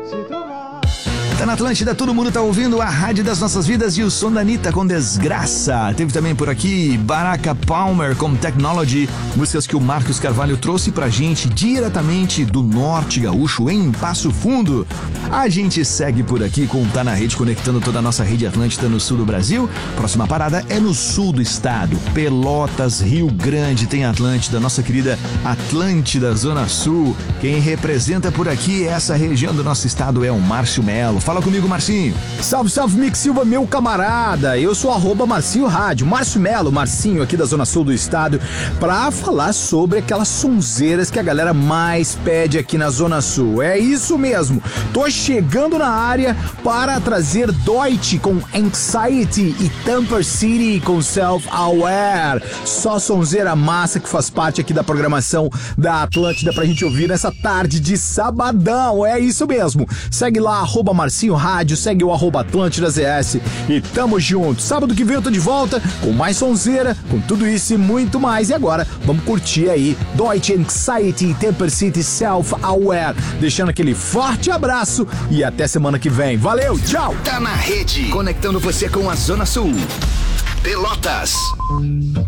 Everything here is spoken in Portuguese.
Tá na Atlântida, todo mundo tá ouvindo a Rádio das Nossas Vidas e o som da Anitta com Desgraça. Teve também por aqui Baraka Palmer com Technology, músicas que o Marcos Carvalho trouxe pra gente diretamente do Norte Gaúcho, em Passo Fundo. A gente segue por aqui com Tá na Rede, conectando toda a nossa rede Atlântida no sul do Brasil. Próxima parada é no sul do estado, Pelotas, Rio Grande, tem Atlântida, nossa querida Atlântida Zona Sul. Quem representa por aqui essa região do nosso estado é o Márcio Melo. Fala comigo, Marcinho. Salve, salve, Mick Silva, meu camarada. Eu sou @Marcinho Rádio, Márcio Melo, Marcinho aqui da Zona Sul do estado, pra falar sobre aquelas sonzeiras que a galera mais pede aqui na Zona Sul. É isso mesmo. Tô chegando na área para trazer Deutsche com Anxiety e Tamper City com Self-Aware. Só sonzeira massa que faz parte aqui da programação da Atlântida pra gente ouvir nessa tarde de sabadão. É isso mesmo. Segue lá, @Marcinho Rádio, segue o @AtlântidaZS e tamo junto. Sábado que vem eu tô de volta com mais sonzeira, com tudo isso e muito mais. E agora, vamos curtir aí Deutsche Anxiety, Temper City, Self-Aware. Deixando aquele forte abraço e até semana que vem. Valeu, tchau! Tá na Rede, conectando você com a Zona Sul. Pelotas.